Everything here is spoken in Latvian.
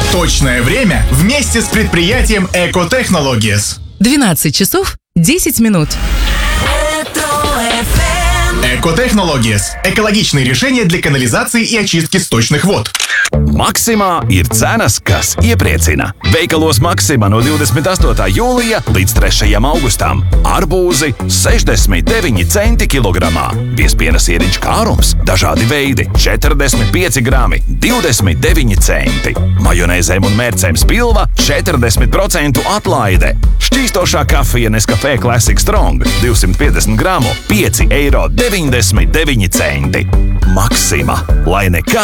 Точное время вместе с предприятием Экотехнологиes. 12 часов 10 минут. Экотехнологиes – экологичные решения для канализации и очистки сточных вод. Maksimā ir cenas, kas iepriecina. Veikalos Maksimā no 28. jūlija līdz 3. augustam. Arbūzi 69 centi kilogramā. Biezpiena sieriņš kārums, dažādi veidi 45 grami, 29 centi. Majonēzēm un mērcēm spilva 40% atlaide. Šķīstošā kafija Nescafé Classic Strong 250 gramu 5,99 eiro. Maksimā, lai nekā